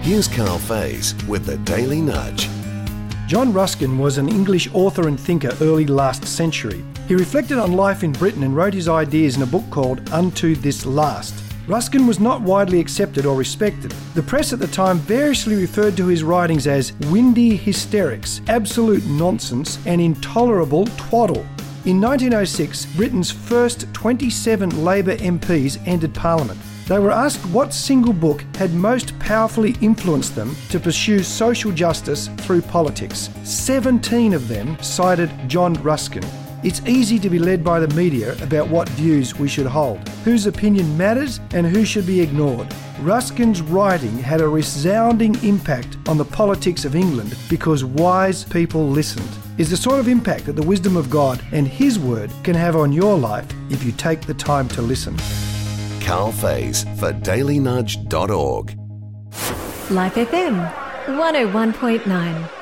Here's Carl Faze with the Daily Nudge. John Ruskin was an English author and thinker early last century. He reflected on life in Britain and wrote his ideas in a book called Unto This Last. Ruskin was not widely accepted or respected. The press at the time variously referred to his writings as windy hysterics, absolute nonsense, and intolerable twaddle. In 1906, Britain's first 27 Labour MPs entered Parliament. They were asked what single book had most powerfully influenced them to pursue social justice through politics. 17 of them cited John Ruskin. It's easy to be led by the media about what views we should hold, whose opinion matters and who should be ignored. Ruskin's writing had a resounding impact on the politics of England because wise people listened. Is the sort of impact that the wisdom of God and His Word can have on your life if you take the time to listen. Carl Faze for dailynudge.org. Life FM 101.9.